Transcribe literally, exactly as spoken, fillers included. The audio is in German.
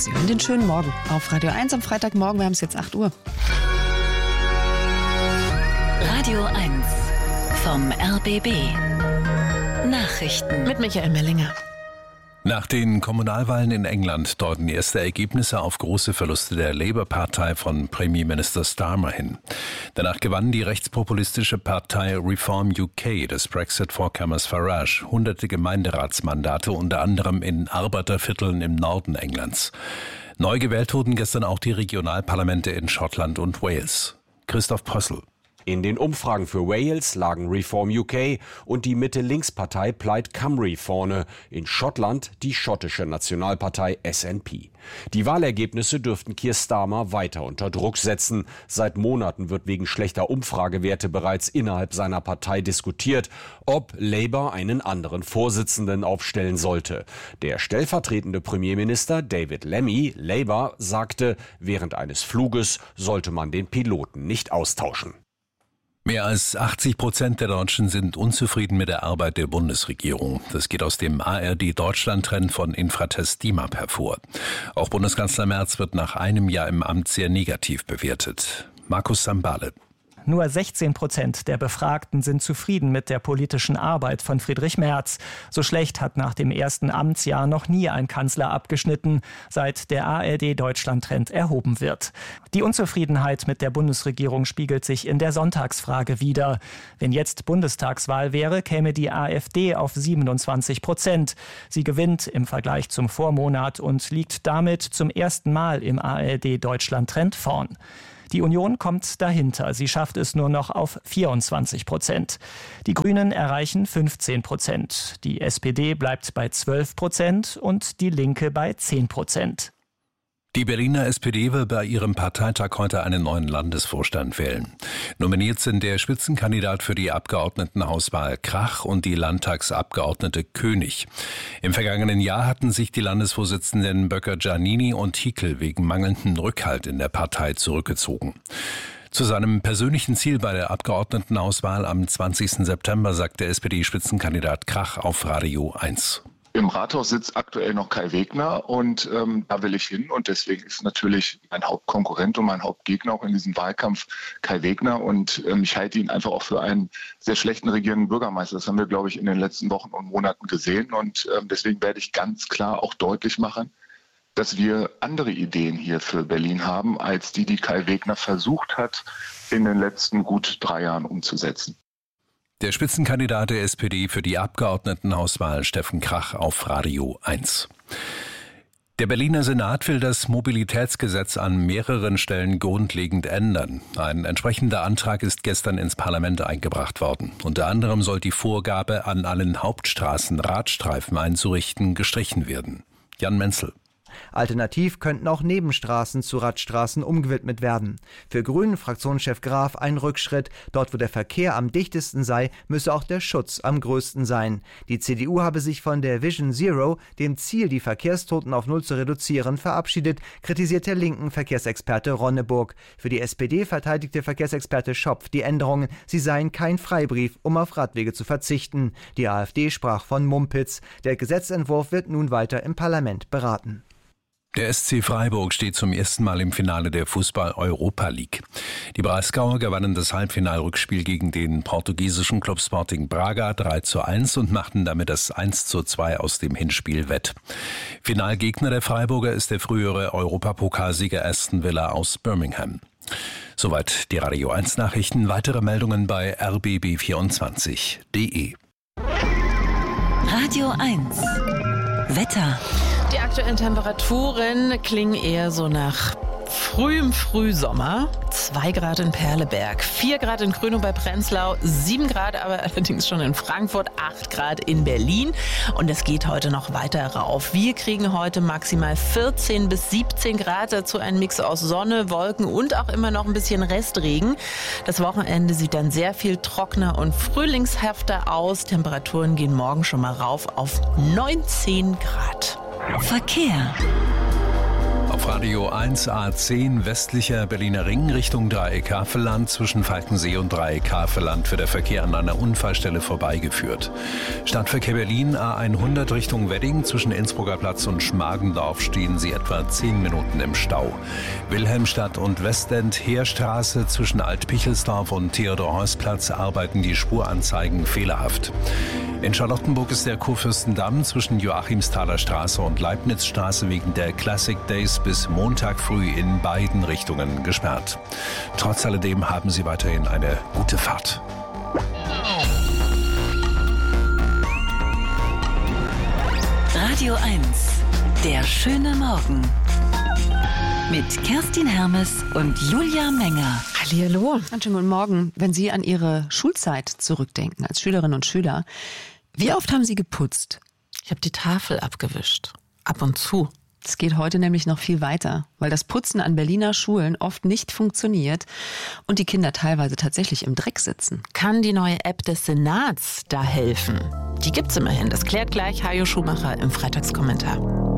Sie hören den schönen Morgen auf Radio eins am Freitagmorgen. Wir haben es jetzt acht Uhr. Radio eins vom R B B. Nachrichten Mit Michael Mellinger. Nach den Kommunalwahlen in England deuten erste Ergebnisse auf große Verluste der Labour-Partei von Premierminister Starmer hin. Danach gewann die rechtspopulistische Partei Reform U K des Brexit-Vorkämmers Farage hunderte Gemeinderatsmandate, unter anderem in Arbeitervierteln im Norden Englands. Neu gewählt wurden gestern auch die Regionalparlamente in Schottland und Wales. Christoph Possel. In den Umfragen für Wales lagen Reform U K und die Mitte-Links-Partei Plaid Cymru vorne, in Schottland die schottische Nationalpartei S N P. Die Wahlergebnisse dürften Keir Starmer weiter unter Druck setzen. Seit Monaten wird wegen schlechter Umfragewerte bereits innerhalb seiner Partei diskutiert, ob Labour einen anderen Vorsitzenden aufstellen sollte. Der stellvertretende Premierminister David Lammy, Labour, sagte, während eines Fluges sollte man den Piloten nicht austauschen. Mehr als achtzig Prozent der Deutschen sind unzufrieden mit der Arbeit der Bundesregierung. Das geht aus dem A R D-Deutschland-Trend von Infratest D I M A P hervor. Auch Bundeskanzler Merz wird nach einem Jahr im Amt sehr negativ bewertet. Markus Sambale. Nur sechzehn Prozent der Befragten sind zufrieden mit der politischen Arbeit von Friedrich Merz. So schlecht hat nach dem ersten Amtsjahr noch nie ein Kanzler abgeschnitten, seit der A R D-Deutschland-Trend erhoben wird. Die Unzufriedenheit mit der Bundesregierung spiegelt sich in der Sonntagsfrage wider. Wenn jetzt Bundestagswahl wäre, käme die AfD auf siebenundzwanzig Prozent. Sie gewinnt im Vergleich zum Vormonat und liegt damit zum ersten Mal im A R D-Deutschland-Trend vorn. Die Union kommt dahinter. Sie schafft es nur noch auf vierundzwanzig Prozent. Die Grünen erreichen fünfzehn Prozent. Die S P D bleibt bei zwölf Prozent und die Linke bei zehn Prozent. Die Berliner S P D will bei ihrem Parteitag heute einen neuen Landesvorstand wählen. Nominiert sind der Spitzenkandidat für die Abgeordnetenhauswahl Krach und die Landtagsabgeordnete König. Im vergangenen Jahr hatten sich die Landesvorsitzenden Böcker-Giannini und Hickel wegen mangelndem Rückhalt in der Partei zurückgezogen. Zu seinem persönlichen Ziel bei der Abgeordnetenhauswahl am zwanzigsten September sagt der S P D-Spitzenkandidat Krach auf Radio eins. Im Rathaus sitzt aktuell noch Kai Wegner und ähm, da will ich hin und deswegen ist natürlich mein Hauptkonkurrent und mein Hauptgegner auch in diesem Wahlkampf Kai Wegner und ähm, ich halte ihn einfach auch für einen sehr schlechten regierenden Bürgermeister. Das haben wir, glaube ich, in den letzten Wochen und Monaten gesehen und ähm, deswegen werde ich ganz klar auch deutlich machen, dass wir andere Ideen hier für Berlin haben, als die, die Kai Wegner versucht hat, in den letzten gut drei Jahren umzusetzen. Der Spitzenkandidat der S P D für die Abgeordnetenhauswahl Steffen Krach auf Radio eins. Der Berliner Senat will das Mobilitätsgesetz an mehreren Stellen grundlegend ändern. Ein entsprechender Antrag ist gestern ins Parlament eingebracht worden. Unter anderem soll die Vorgabe, an allen Hauptstraßen Radstreifen einzurichten, gestrichen werden. Jan Menzel. Alternativ könnten auch Nebenstraßen zu Radstraßen umgewidmet werden. Für Grünen-Fraktionschef Graf ein Rückschritt. Dort, wo der Verkehr am dichtesten sei, müsse auch der Schutz am größten sein. Die C D U habe sich von der Vision Zero, dem Ziel, die Verkehrstoten auf Null zu reduzieren, verabschiedet, kritisiert der linken Verkehrsexperte Ronneburg. Für die S P D verteidigte Verkehrsexperte Schopf die Änderungen. Sie seien kein Freibrief, um auf Radwege zu verzichten. Die AfD sprach von Mumpitz. Der Gesetzentwurf wird nun weiter im Parlament beraten. Der S C Freiburg steht zum ersten Mal im Finale der Fußball-Europa League. Die Breisgauer gewannen das Halbfinalrückspiel gegen den portugiesischen Club Sporting Braga drei zu eins und machten damit das eins zu zwei aus dem Hinspiel wett. Finalgegner der Freiburger ist der frühere Europapokalsieger Aston Villa aus Birmingham. Soweit die Radio eins Nachrichten. Weitere Meldungen bei r b b vierundzwanzig punkt d e. Radio eins Wetter. Die aktuellen Temperaturen klingen eher so nach frühem Frühsommer. Zwei Grad in Perleberg, vier Grad in Grünau bei Prenzlau, sieben Grad aber allerdings schon in Frankfurt, acht Grad in Berlin. Und es geht heute noch weiter rauf. Wir kriegen heute maximal vierzehn bis siebzehn Grad, dazu ein Mix aus Sonne, Wolken und auch immer noch ein bisschen Restregen. Das Wochenende sieht dann sehr viel trockener und frühlingshafter aus. Temperaturen gehen morgen schon mal rauf auf neunzehn Grad. Verkehr. Auf Radio eins A zehn westlicher Berliner Ring Richtung Dreieck Havelland. Zwischen Falkensee und Dreieck Havelland wird der Verkehr an einer Unfallstelle vorbeigeführt. Stadtverkehr Berlin A hundert Richtung Wedding. Zwischen Innsbrucker Platz und Schmargendorf stehen Sie etwa zehn Minuten im Stau. Wilhelmstadt und Westend Heerstraße zwischen Alt-Pichelsdorf und Theodor-Heuss-Platz arbeiten die Spuranzeigen fehlerhaft. In Charlottenburg ist der Kurfürstendamm zwischen Joachimsthaler Straße und Leibnizstraße wegen der Classic Days bis Montag früh in beiden Richtungen gesperrt. Trotz alledem haben Sie weiterhin eine gute Fahrt. Radio eins, der schöne Morgen. Mit Kerstin Hermes und Julia Menger. Hallihallo. Einen schönen guten Morgen. Wenn Sie an Ihre Schulzeit zurückdenken, als Schülerinnen und Schüler, wie oft haben Sie geputzt? Ich habe die Tafel abgewischt. Ab und zu. Es geht heute nämlich noch viel weiter, weil das Putzen an Berliner Schulen oft nicht funktioniert und die Kinder teilweise tatsächlich im Dreck sitzen. Kann die neue App des Senats da helfen? Die gibt's immerhin. Das klärt gleich Hajo Schumacher im Freitagskommentar.